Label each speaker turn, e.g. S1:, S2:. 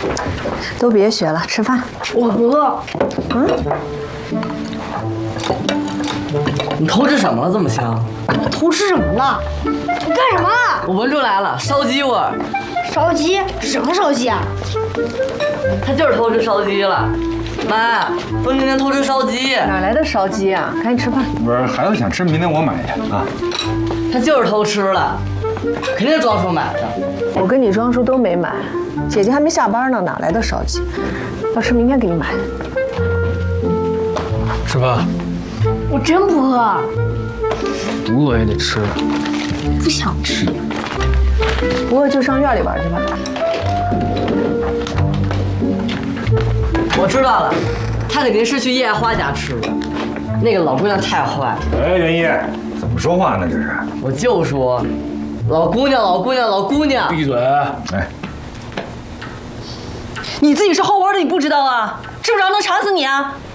S1: 都别学了，吃饭。
S2: 我不饿。
S3: 你偷吃什么了？这么香？
S2: 我偷吃什么了？你干什么？
S3: 我闻出来了，烧鸡味儿。
S2: 烧鸡？什么烧鸡啊？
S3: 他就是偷吃烧鸡了。妈，说今天偷吃烧鸡。
S1: 哪来的烧鸡啊？赶紧吃饭。
S4: 不是，孩子想吃，明天我买去啊。
S3: 他就是偷吃了，肯定装叔买的。
S1: 我跟你庄叔都没买，姐姐还没下班呢，哪来的烧鸡？要吃明天给你买。
S5: 吃饭。
S2: 我真不饿。
S5: 不饿也得吃。
S2: 不想吃。
S1: 不饿就上院里玩去吧。
S3: 我知道了，他肯定是去叶花家吃的。那个老姑娘太坏。
S4: 哎，袁一，怎么说话呢？这是。
S3: 我就说，老姑娘，老姑娘，老姑娘。
S5: 闭嘴！
S4: 哎，
S1: 你自己是后窝的，你不知道啊？知不知道能查死你啊？